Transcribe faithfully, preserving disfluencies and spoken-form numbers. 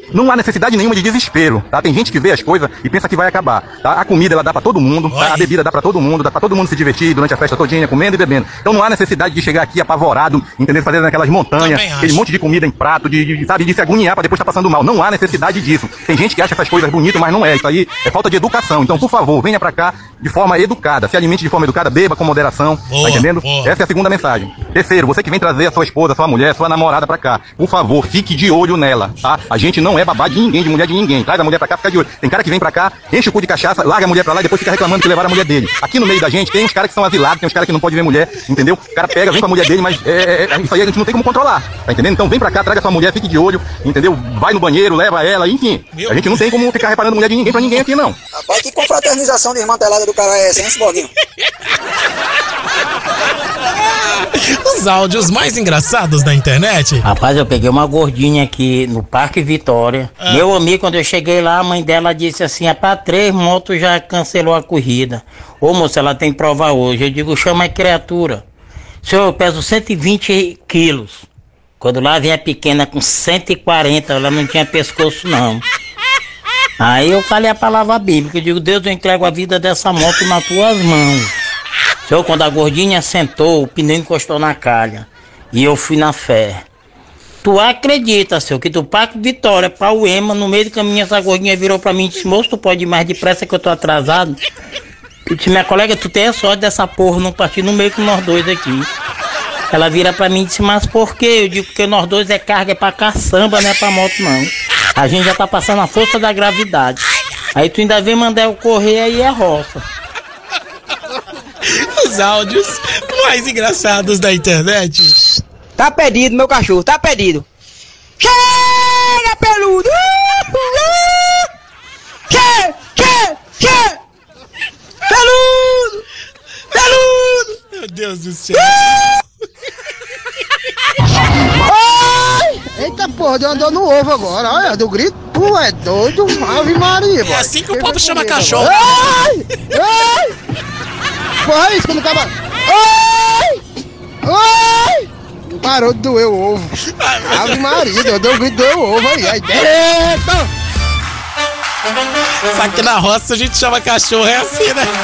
não há necessidade nenhuma de desespero, tá? Tem gente que vê as coisas e pensa que vai acabar, tá? A comida, ela dá pra todo mundo, tá? A bebida dá pra todo mundo, dá pra todo mundo se divertir durante a festa todinha, comendo e bebendo. Então não há necessidade de chegar aqui apavorado, entendeu? Fazendo aquelas montanhas, aquele monte de comida em prato, de, de, sabe, de se agoniar pra depois estar tá passando mal. Não há necessidade disso. Tem gente que acha essas coisas bonitas, mas não é. Isso aí é falta de educação. Então, por favor, venha pra cá de forma educada. Se alimente de forma educada, beba com moderação, boa, tá entendendo? Boa. Essa é a segunda mensagem. Terceiro, você que vem trazer a sua esposa, sua mulher, sua namorada pra cá, por favor, fique de olho nela, tá? A gente não é babá de ninguém, de mulher de ninguém. Traz a mulher pra cá, fica de olho. Tem cara que vem pra cá, enche o cu de cachaça, larga a mulher pra lá e depois fica reclamando que levaram a mulher dele. Aqui no meio da gente tem uns caras que são asilados, tem uns caras que não podem ver mulher, entendeu? O cara pega, vem com a mulher dele, mas é, é, isso aí a gente não tem como controlar, tá entendendo? Então vem pra cá, traga sua mulher, fique de olho, entendeu? Vai no banheiro, leva ela, enfim. Meu a gente não tem como ficar reparando mulher de ninguém pra ninguém aqui, não. Rapaz, que confraternização desmantelada do cara é essa, hein, Boguinho? Os áudios mais engraçados da internet. Rapaz, eu peguei uma gordinha aqui no Parque Vitória. Ah. Meu amigo, quando eu cheguei lá, a mãe dela disse assim: é pra três motos já cancelou a corrida. Ô moça, ela tem prova hoje. Eu digo, chama a criatura. Senhor, eu peso cento e vinte quilos. Quando lá vem a pequena com cento e quarenta, ela não tinha pescoço não. Aí eu falei a palavra bíblica, eu digo, Deus, eu entrego a vida dessa moto nas tuas mãos. Senhor, quando a gordinha sentou, o pneu encostou na calha. E eu fui na fé. Tu acredita, senhor, que do Parque Vitória pra Uema, no meio do caminho, essa gordinha virou pra mim e disse, moço, tu pode ir mais depressa que eu tô atrasado? Eu disse, minha colega, tu tem a sorte dessa porra não partir no meio com nós dois aqui. Ela vira pra mim e disse, mas por quê? Eu digo, porque nós dois é carga, é pra caçamba, não é pra moto não. A gente já tá passando a força da gravidade. Aí tu ainda vem mandar eu correr, aí é roça. Os áudios mais engraçados da internet. Tá pedido, meu cachorro, tá pedido. Chega, peludo! Che, che, che! Peludo! Peludo! Meu Deus do céu! Ai! Eita porra, deu andou no ovo agora, olha, do grito, tu é doido, Ave Maria, é assim que o povo chama cachorro. Ai! Ai! Porra, é isso quando acaba. Ai! Ai! Parou de doer o ovo. Ave Maria, deu, deu um grito, doeu o ovo aí. Aí, eita! Só que na roça a gente chama cachorro, é assim, né?